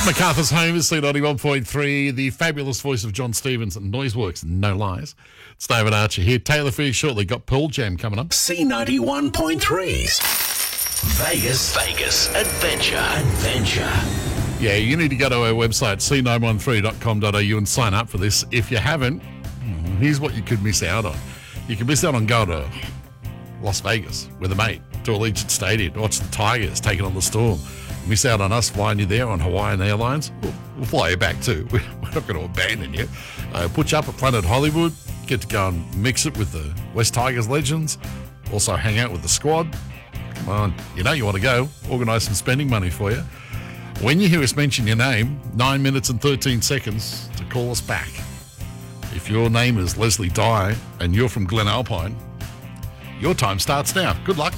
MacArthur's Home is C91.3, the fabulous voice of John Stevens and Noiseworks, no lies. It's David Archer here. Taylor for you shortly. Got Pearl Jam coming up. C91.3's Vegas Adventure. Yeah, you need to go to our website, c913.com.au, and sign up for this. If you haven't, here's what you could miss out on. You could miss out on going to Las Vegas with a mate, to Allegiant Stadium, to watch the Tigers taking on the Storm. Miss out on us flying you there on Hawaiian Airlines. We'll fly you back too. We're not going to abandon you. Put you up at Planet Hollywood. Get to go and mix it with the West Tigers legends. Also hang out with the squad. Come on, you know you want to go. Organise some spending money for you. When you hear us mention your name, 9 minutes and 13 seconds to call us back. If your name is Leslie Dye and you're from Glen Alpine, your time starts now. Good luck.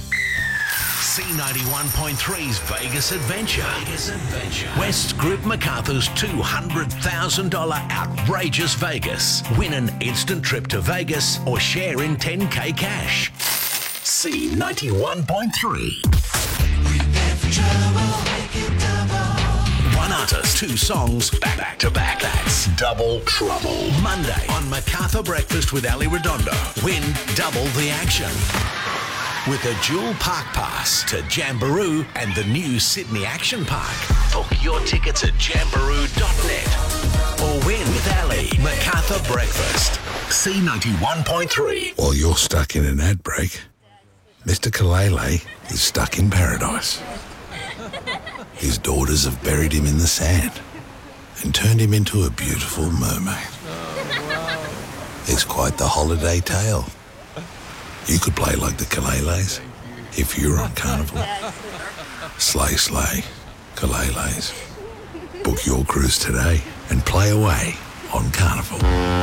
C91.3's Vegas Adventure. West Group MacArthur's $200,000 outrageous Vegas. Win an instant trip to Vegas or share in 10K cash. C91.3. One artist, two songs, back to back. That's Double Trouble. Monday on MacArthur Breakfast with Ali Redondo. Win double the action with a dual park pass to Jamboree and the new Sydney Action Park. Book your tickets at jamboree.net or win with Ali. MacArthur Breakfast. C91.3. While you're stuck in an ad break, Mr. Kalele is stuck in paradise. His daughters have buried him in the sand and turned him into a beautiful mermaid. It's quite the holiday tale. You could play like the Kaleles if you were on Carnival. Slay, slay, Kaleles. Book your cruise today and play away on Carnival.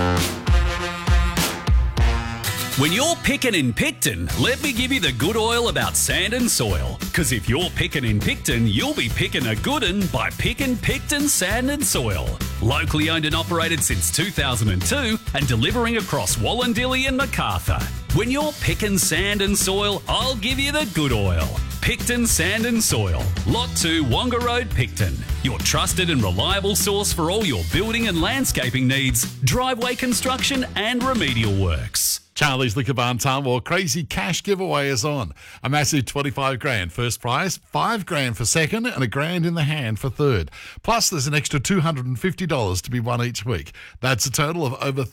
When you're picking in Picton, let me give you the good oil about sand and soil. Because if you're picking in Picton, you'll be picking a good un by picking Picton Sand and Soil. Locally owned and operated since 2002 and delivering across Wallandilly and MacArthur. When you're picking sand and soil, I'll give you the good oil. Picton Sand and Soil, Lot 2, Wonga Road, Picton. Your trusted and reliable source for all your building and landscaping needs, driveway construction and remedial works. Charlie's Liquor Barn Tamworth crazy cash giveaway is on. A massive 25 grand first prize, 5 grand for second and $1,000 in the hand for third. Plus there's an extra $250 to be won each week. That's a total of over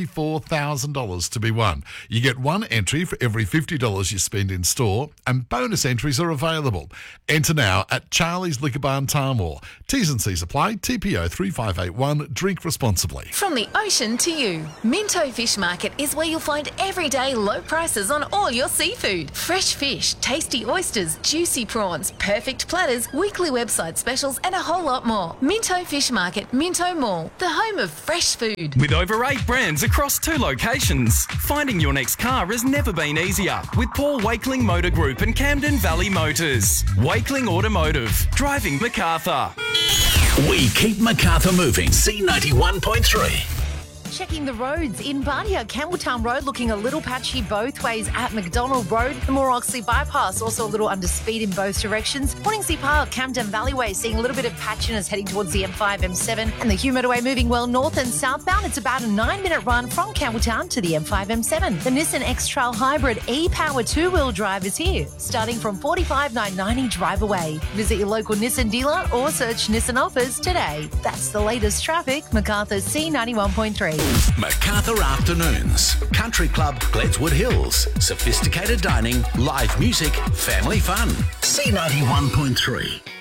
$34,000 to be won. You get one entry for every $50 you spend in store and bonus entries are available. Enter now at Charlie's Liquor Barn Tamworth. T's and C's apply. TPO 3581. Drink responsibly. From the ocean to you, Minto Fish Market is where you'll find everyday low prices on all your seafood. Fresh fish, tasty oysters, juicy prawns, perfect platters, weekly website specials and a whole lot more. Minto Fish Market, Minto Mall, the home of fresh food. With over 8 brands across 2 locations, finding your next car has never been easier with Paul Wakeling Motor Group and Camden Valley Motors. Wakeling Automotive, driving MacArthur. We keep MacArthur moving. C91.3. Checking the roads in Bardia, Campbelltown Road looking a little patchy both ways at McDonald Road. The Moore Oxley Bypass also a little under speed in both directions. Morningsea Park, Camden Valleyway seeing a little bit of patchiness heading towards the M5, M7 and the Hugh Motorway moving well north and southbound. It's about a 9-minute run from Campbelltown to the M5, M7. The Nissan X-Trail Hybrid e-Power 2-wheel drive is here, starting from $45,990 drive away. Visit your local Nissan dealer or search Nissan offers today. That's the latest traffic. MacArthur's C91.3. MacArthur Afternoons. Country Club, Gledswood Hills. Sophisticated dining, live music, family fun. C91.3.